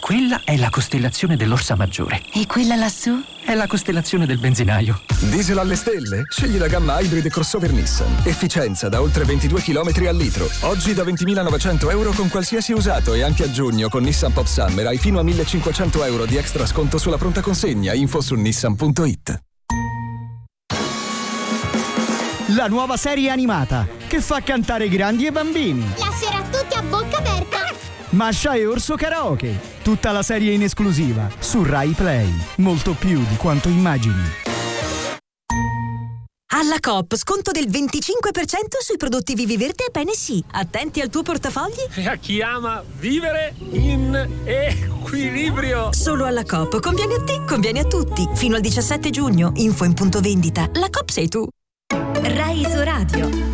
Quella è la costellazione dell'Orsa Maggiore. E quella lassù? È la costellazione del benzinaio. Diesel alle stelle? Scegli la gamma Hybrid crossover Nissan. Efficienza da oltre 22 km al litro. Oggi da 20.900 euro con qualsiasi usato e anche a giugno con Nissan Pop Summer hai fino a 1.500 euro di extra sconto sulla pronta consegna. Info su nissan.it. La nuova serie animata che fa cantare grandi e bambini. La sera tutti a bocca aperta. Masha e Orso Karaoke. Tutta la serie in esclusiva su Rai Play. Molto più di quanto immagini. Alla Coop sconto del 25% sui prodotti Vivi Verde e Bene Sì. Attenti al tuo portafogli. E a chi ama vivere in equilibrio. Solo alla Coop. Conviene a te, conviene a tutti. Fino al 17 giugno. Info in punto vendita. La Coop sei tu. Rai Iso Radio.